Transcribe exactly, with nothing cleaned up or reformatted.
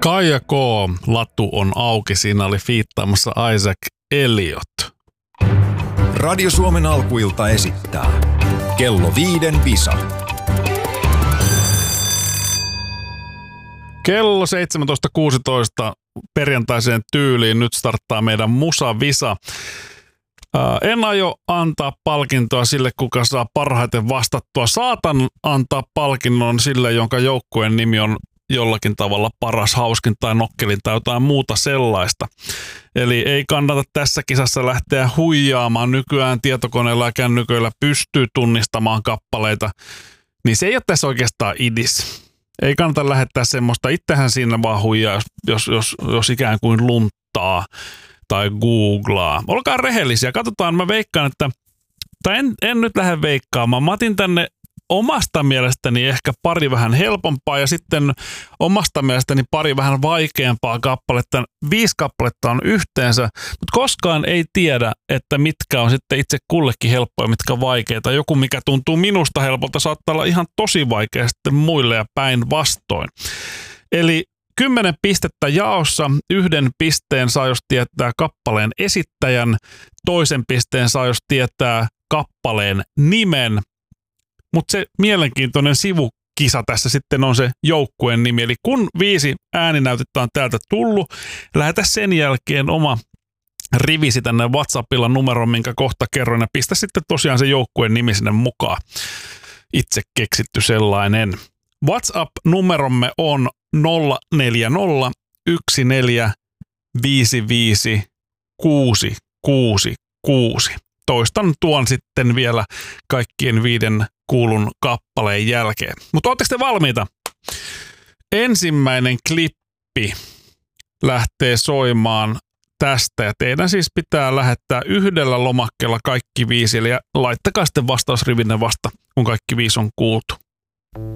Kaija K. Latu on auki. Siinä oli fiittaamassa Isaac Elliot. Radio Suomen alkuilta esittää Kello viiden visa. Kello seitsemäntoista kuusitoista perjantaiseen tyyliin. Nyt starttaa meidän musavisa. Ää, en aio antaa palkintoa sille, kuka saa parhaiten vastattua. Saatan antaa palkinnon sille, jonka joukkueen nimi on jollakin tavalla paras, hauskin tai nokkelin tai jotain muuta sellaista. Eli ei kannata tässä kisassa lähteä huijaamaan. Nykyään tietokoneella ja kännyköillä pystyy tunnistamaan kappaleita. Niin se ei ole tässä oikeastaan idis. Ei kannata lähettää semmoista. Itsehän siinä vaan huijaa, jos, jos, jos ikään kuin lunttaa tai googlaa. Olkaa rehellisiä. Katsotaan, mä veikkaan, että tai en, en nyt lähde veikkaamaan. Mä otin tänne omasta mielestäni ehkä pari vähän helpompaa ja sitten omasta mielestäni pari vähän vaikeampaa kappaletta. Viisi kappaletta on yhteensä, mutta koskaan ei tiedä, että mitkä on sitten itse kullekin helppoja, mitkä vaikeita. Joku, mikä tuntuu minusta helpolta, saattaa olla ihan tosi vaikea sitten muille ja päinvastoin. Eli kymmenen pistettä jaossa. Yhden pisteen saa, jos tietää kappaleen esittäjän. Toisen pisteen saa, jos tietää kappaleen nimen. Mutta se mielenkiintoinen sivukisa tässä sitten on se joukkueen nimi. Eli kun viisi ääninäytettä on täältä tullut, lähetä sen jälkeen oma rivisi tänne WhatsAppilla numeroon, minkä kohta kerroin, ja pistä sitten tosiaan se joukkueen nimi sinne mukaan. Itse keksitty sellainen. WhatsApp-numeromme on nolla neljä nolla yksi neljä viisi viisi kuusi kuusi kuusi. Toistan tuon sitten vielä kaikkien viiden kuulun kappaleen jälkeen. Mutta ootteko te valmiita? Ensimmäinen klippi lähtee soimaan tästä ja teidän siis pitää lähettää yhdellä lomakkeella kaikki viisi. Eli laittakaa sitten vastausrivinne vasta, kun kaikki viisi on kuultu.